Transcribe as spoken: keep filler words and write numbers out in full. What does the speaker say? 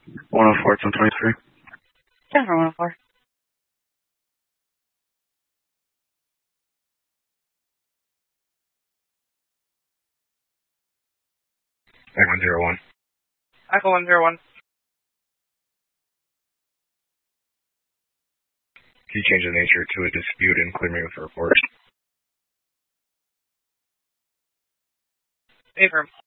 one oh four, it's on twenty-three. Denver one oh four. Back one zero one. Echo one zero one. Can you change the nature to a dispute and clear me with a report? Affirm.